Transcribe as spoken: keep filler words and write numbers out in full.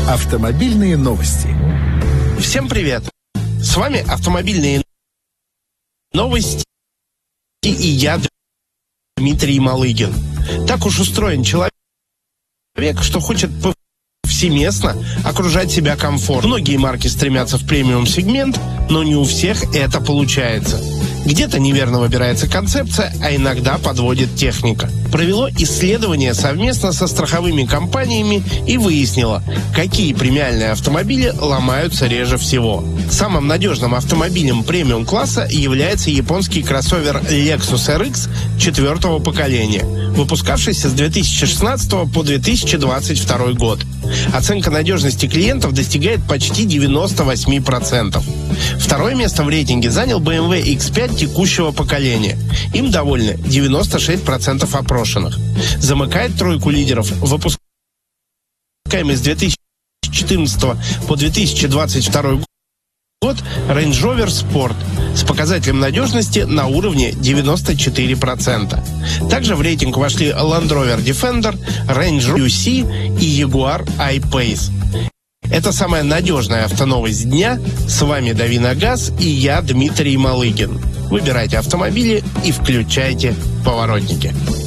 Автомобильные новости. Всем привет! С вами автомобильные новости и я, Дмитрий Малыгин. Так уж устроен человек, что хочет повсеместно окружать себя комфортом. Многие марки стремятся в премиум-сегмент, но не у всех это получается. Где-то неверно выбирается концепция, а иногда подводит техника. Провело исследование совместно со страховыми компаниями и выяснило, какие премиальные автомобили ломаются реже всего. Самым надежным автомобилем премиум-класса является японский кроссовер Lexus эр икс четвертого поколения, выпускавшийся с две тысячи шестнадцатого по две тысячи двадцать второй год. Оценка надежности клиентов достигает почти девяноста восьми процентов. Второе место в рейтинге занял бэ эм вэ икс пять текущего поколения. Им довольны девяносто шесть процентов опрошенных. Замыкает тройку лидеров выпускаемый с две тысячи четырнадцатого по две тысячи двадцать второй год Range Rover Sport с показателем надежности на уровне девяносто четыре процента. Также в рейтинг вошли Land Rover Defender, Range Rover ю си и Jaguar I-Pace. Это самая надежная автоновость дня. С вами Дави на газ и я, Дмитрий Малыгин. Выбирайте автомобили и включайте поворотники.